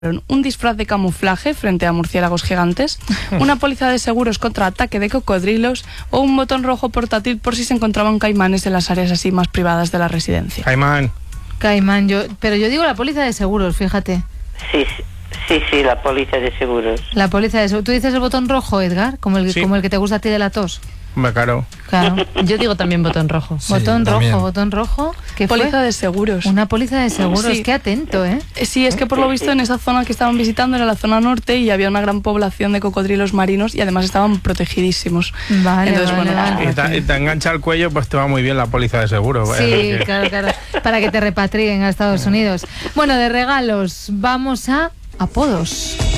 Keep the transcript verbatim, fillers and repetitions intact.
un disfraz de camuflaje frente a murciélagos gigantes, una póliza de seguros contra ataque de cocodrilos o un botón rojo portátil por si se encontraban caimanes en las áreas así más privadas de la residencia. Caimán. Caimán, yo, pero yo digo la póliza de seguros, fíjate. Sí, sí, sí, sí, la póliza de seguros. La póliza de seguros. ¿Tú dices el botón rojo, Edgar? Como el, Sí. como el que te gusta a ti de la tos. Hombre, claro. Claro. Yo digo también botón rojo. Sí, botón también. rojo, botón rojo. ¿Qué fue? Póliza de seguros. Una póliza de seguros. Sí. Qué atento, ¿eh? Eh, Sí, es que por lo visto en esa zona que estaban visitando era la zona norte y había una gran población de cocodrilos marinos y además estaban protegidísimos. Vale, Entonces, vale, bueno, vale. Y te, y te engancha el cuello, pues te va muy bien la póliza de seguro. Sí, Eh, que- claro, claro. Para que te repatrien a Estados Unidos. Bueno, de regalos, vamos a apodos.